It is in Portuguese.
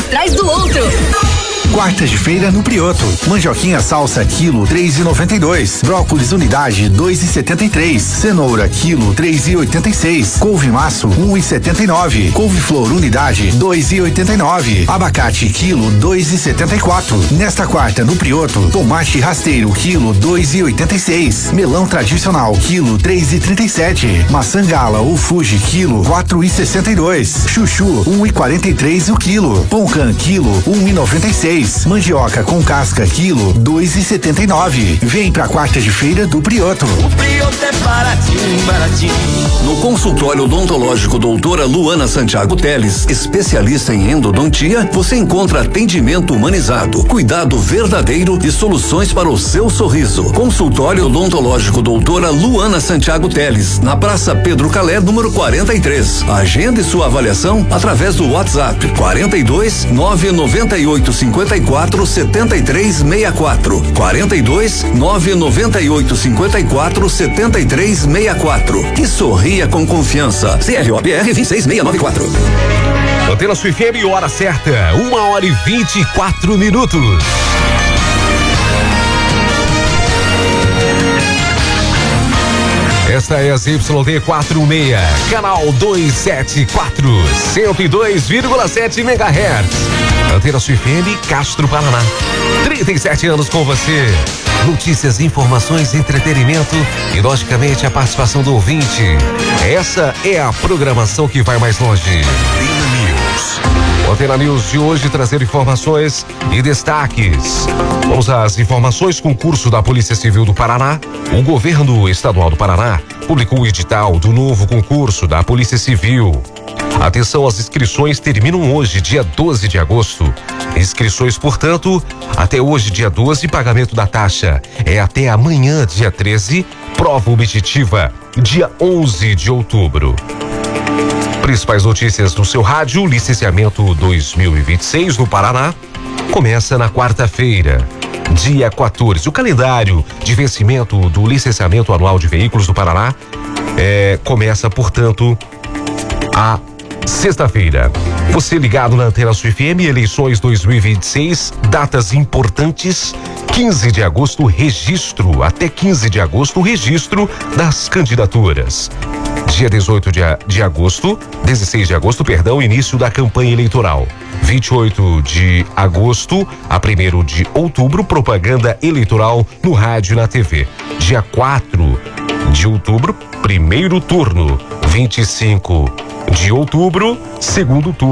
atrás do outro. Quartas de feira no Prioto. Mandioquinha salsa quilo 3,92. Brócolis unidade 2,73. Cenoura quilo 3,86. Couve maço 1,79. Couve-flor unidade 2,89. Abacate quilo 2,74. Nesta quarta no Prioto, tomate rasteiro quilo 2,86. Melão tradicional quilo 3,37. Maçã gala ou Fuji quilo 4,62. Chuchu 1,43 o quilo. Pão-can quilo 1,96. Mandioca com casca quilo 2,79. Vem pra quarta de feira do Prioto. O Prioto é baratinho, baratinho. No consultório odontológico doutora Luana Santiago Teles, especialista em endodontia, você encontra atendimento humanizado, cuidado verdadeiro e soluções para o seu sorriso. Consultório odontológico doutora Luana Santiago Teles, na Praça Pedro Calé, número 43. Agende sua avaliação através do WhatsApp 42 998 54 73 64. 42 998 54 73 64. E sorria com confiança. CROPR 26694. Antena Sul FM, hora certa, 1h24. Esta é a ZYD 46, canal 274, 102,7 MHz. Antena Sul FM, Castro, Paraná. 37 anos com você. Notícias, informações, entretenimento e, logicamente, a participação do ouvinte. Essa é a programação que vai mais longe. Antena News de hoje trazendo informações e destaques. Vamos às informações. Concurso da Polícia Civil do Paraná. O governo estadual do Paraná publicou o edital do novo concurso da Polícia Civil. Atenção, as inscrições terminam hoje, dia 12 de agosto. Inscrições, portanto, até hoje, dia 12, pagamento da taxa é até amanhã, dia 13, prova objetiva, dia 11 de outubro. Principais notícias do seu rádio. Licenciamento 2026 no Paraná começa na quarta-feira, dia 14. O calendário de vencimento do licenciamento anual de veículos do Paraná começa, portanto, a sexta-feira. Você ligado na Antena Sul FM, eleições 2026, datas importantes. 15 de agosto, registro. Até 15 de agosto, registro das candidaturas. Dia 18 de agosto, 16 de agosto, perdão, início da campanha eleitoral. 28 de agosto a 1º de outubro, propaganda eleitoral no rádio e na TV. Dia 4 de outubro, primeiro turno. 25 de outubro, segundo turno.